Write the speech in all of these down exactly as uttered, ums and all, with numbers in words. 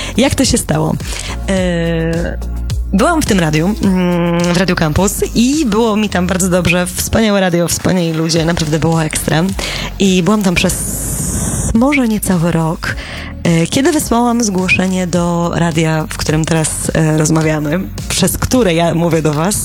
Jak to się stało? Yy... Byłam w tym radiu, w Radiu Campus i było mi tam bardzo dobrze, wspaniałe radio, wspaniali ludzie, naprawdę było ekstra. I byłam tam przez może niecały rok, kiedy wysłałam zgłoszenie do radia, w którym teraz rozmawiamy, przez które ja mówię do was.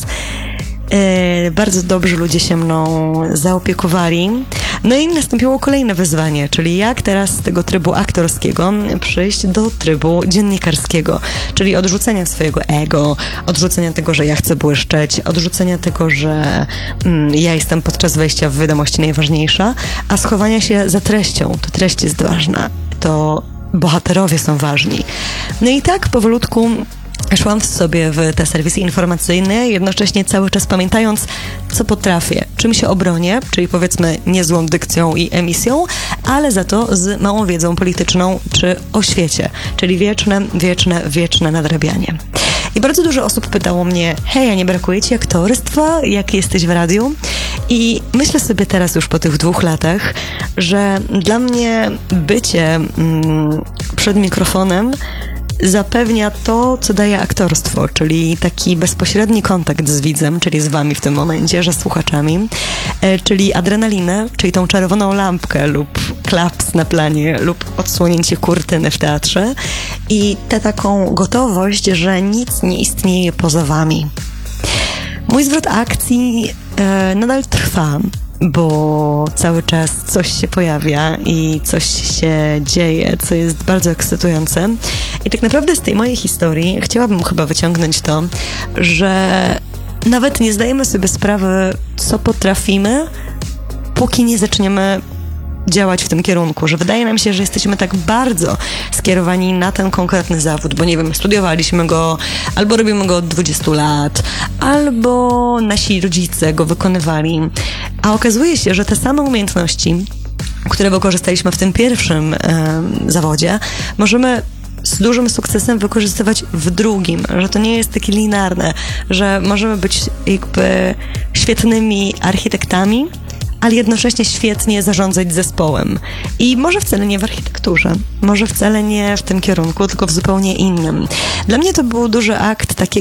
Bardzo dobrzy ludzie się mną zaopiekowali. No i nastąpiło kolejne wyzwanie, czyli jak teraz z tego trybu aktorskiego przejść do trybu dziennikarskiego, czyli odrzucenia swojego ego, odrzucenia tego, że ja chcę błyszczeć, odrzucenia tego, że mm, ja jestem podczas wejścia w wiadomości najważniejsza, a schowania się za treścią. To treść jest ważna, to bohaterowie są ważni. No i tak powolutku szłam sobie w te serwisy informacyjne, jednocześnie cały czas pamiętając, co potrafię, czym się obronię, czyli powiedzmy niezłą dykcją i emisją, ale za to z małą wiedzą polityczną czy o świecie, czyli wieczne, wieczne, wieczne nadrabianie. I bardzo dużo osób pytało mnie, hej, a nie brakuje ci aktorstwa, jak jesteś w radiu? I myślę sobie teraz już po tych dwóch latach, że dla mnie bycie mm, przed mikrofonem zapewnia to, co daje aktorstwo, czyli taki bezpośredni kontakt z widzem, czyli z wami w tym momencie, że słuchaczami, e, czyli adrenalinę, czyli tą czerwoną lampkę lub klaps na planie lub odsłonięcie kurtyny w teatrze i tę taką gotowość, że nic nie istnieje poza wami. Mój zwrot akcji e, nadal trwa, bo cały czas coś się pojawia i coś się dzieje, co jest bardzo ekscytujące. I tak naprawdę z tej mojej historii chciałabym chyba wyciągnąć to, że nawet nie zdajemy sobie sprawy, co potrafimy, póki nie zaczniemy działać w tym kierunku, że wydaje nam się, że jesteśmy tak bardzo skierowani na ten konkretny zawód, bo nie wiem, studiowaliśmy go, albo robimy go od dwudziestu lat, albo nasi rodzice go wykonywali, a okazuje się, że te same umiejętności, które wykorzystaliśmy w tym pierwszym e, zawodzie, możemy z dużym sukcesem wykorzystywać w drugim, że to nie jest takie linearne, że możemy być jakby świetnymi architektami, ale jednocześnie świetnie zarządzać zespołem. I może wcale nie w architekturze, może wcale nie w tym kierunku, tylko w zupełnie innym. Dla mnie to był duży akt takiego